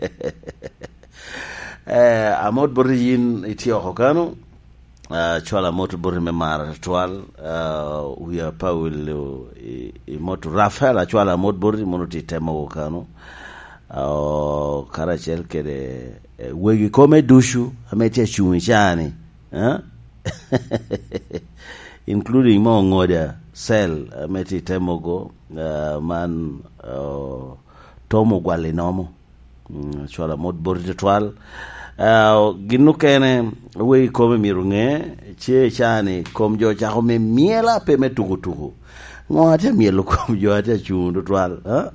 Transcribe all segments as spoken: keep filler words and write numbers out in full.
eh amot borin itio hokano uh, chwala moto borin me mar twal uh, uya Paul i, i moto Rafael chwala mot borin monoti temo hokano uh, karachel kede uh, wegi kome dushu ametia chunichani huh? Including mo ngoda sel ameti temo go uh, man uh, tomo gwale nomo mm, chwala mod borje twal uh, ginu kene we kome mirunge che chani kom jo cha me miela pe me tugu tugu ngoate mielo kom jo ata chundu twal ha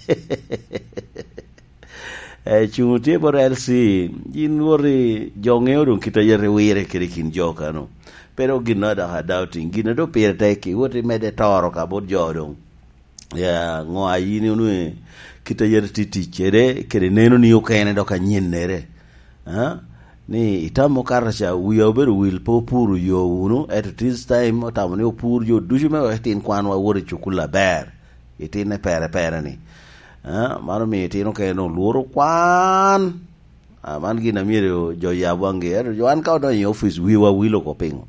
e chunti borelsi inwori jongeoru kitayere wire kirikin joka no pero ginada ha doubting ginado pirteki wote mede toro ka bod jodong ya ngo ayini unu kita yerti tichere kere neno ni okene do ka nyenere ha ni itamo karcha uyo beru wil popuru yo unu at this time otamo ni opuru yo dujume wetin kwanwa wori chukula ber itine pere pere ni ha maro mi itino ke no luro kwan aman gina mire jo yabwange jo an ka do in office wiwa wilo ko pingo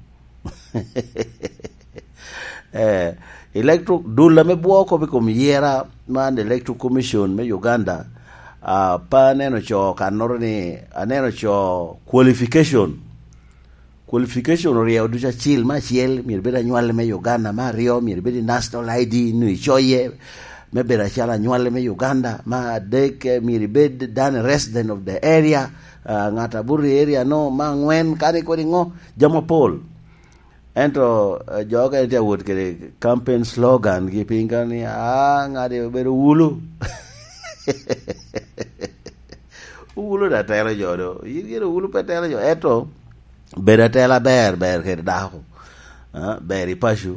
eh electro dula me buoko be kom yera man electro commission me Uganda uh, pa neno cho kanorni aneno cho qualification qualification rio ducha chil ma chiel mir beda nywale me Uganda ma rio mir beda national I D ni choye me beda chala nywale me Uganda ma dek mir bed dan resident of the area uh, ngata buri area no ma ngwen kani ko ngo jamopol ento uh, joga ite wot kere campaign slogan gi pingani ah ngade beru ulu ulu da tela jodo yiro ulu petela jo eto bera tela ber ber kere daho ah beri pashu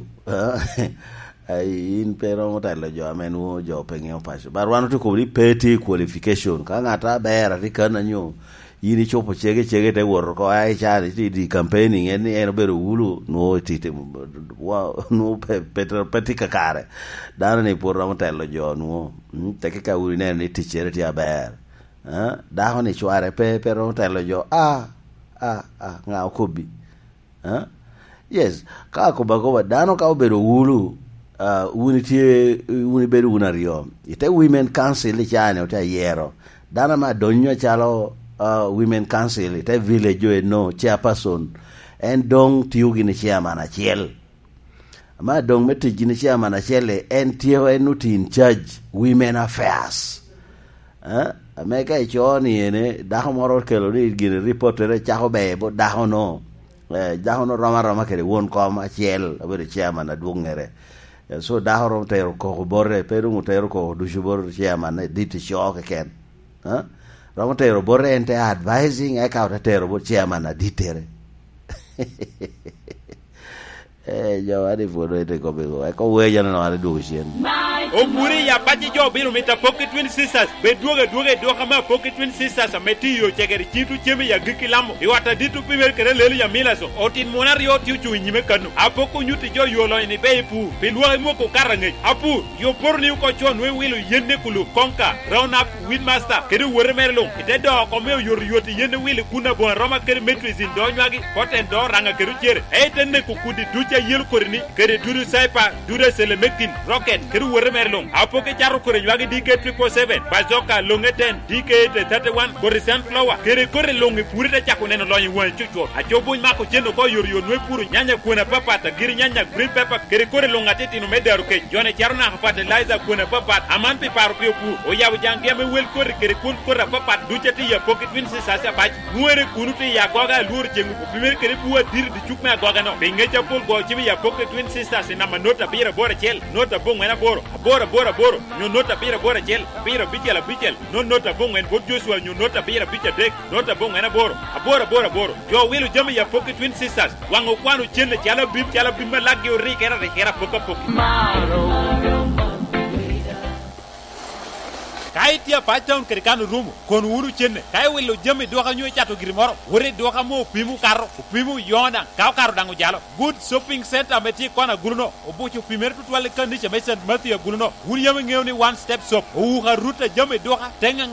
ai in pero motela jo amenu jo pengeo pashu barwano to ko ri peti qualification ka ngata bera rikana nyo yini chopo chege chege te wor ko ai chari ti di campaigning en en beru ulu no tite wa no peter petika kare dana ne por ramatello jo no te ke ka uri ne ni tichere ti aber ha da ho ne chware pe pero tello jo ah ah ah nga kobi ha yes ka ko ba ko dano ka beru ulu uh uni ti uni beru unario ite women council chane o ta yero dana ma donyo chalo Uh, women council ite village jo no chairperson en dong tiugi ni chairman achiel ma dong meti gini chairman achiel en tio enuti in charge women affairs eh ameka ichoni ene daho moro kelo ni gini reporter chaho bebo daho no eh daho no rama rama kere won kom achiel abere chairman adungere so daho rom tero ko borre pero mutero ko dujubor chairman dit shock ken eh Ramotero borre ente advising e ka tero bo chairman aditere eh yo ari fodo ete ko bego e ko weja no ari do sien o muri ya paji jo biru mita pocket twin sisters be duoge duoge do kama pocket twin sisters meti yo chegeri chitu chemi ya gikilamu i wata ditu pimer kere lelu ya milaso otin monari yo tiu chu nyime kanu apoko nyuti jo yo lo ni be pu pilwa mo ko karange apu yo porni ko chon we wilu yenne kulu konka round up with master kere wore merlo ite do ko me yor yoti yenne wilu kuna bon roma kere maîtrise do nywagi poten do ranga kere chere e tenne ko kudi duja yel korini kere duru saipa dure sele mekin rocket kere wore merlo apoke charo kore nywagi D K triple seven bazoka longe ten D K thirty-one Coruscant flower kere kore longe purita chako neno lonye wan chucho ajobo mako jendo ko yor yo nwe puru nyanya kuna papata giri nyanya green pepper kere kore longa teti no medaru ke jone charna hafata liza kuna papata aman pe paru pe pu o yabu jange me wel kore kere kun kore papata duchati ya pocket win se sasa bach muere kunuti ya goga lur jengu pimer kere puwa dir di chukme goga no bengecha pol go chibi ya pocket win sisters na manota bira bora chel nota bong wena boro bora bora boro no nota bira bora chel bira bichela bichel no nota bong wen bod joshua no nota bira bicha dek nota bong wena boro bora bora boro yo wilu jami ya pocket win sisters wango kwanu chelle chala bim chala bim lagi ori kera kera poka poki kai tia paton kerikanu rumu kon wuru chenne kai wilu jami do ka nyoy chato grimoro wore do ka mo pimu karo pimu yona ka karo dangu jalo good shopping center meti kona guluno obuchu pimer tutwale kandi che mesen mati ya guluno wuri yame ngewni one step shop o ha ruta jami do ka tenga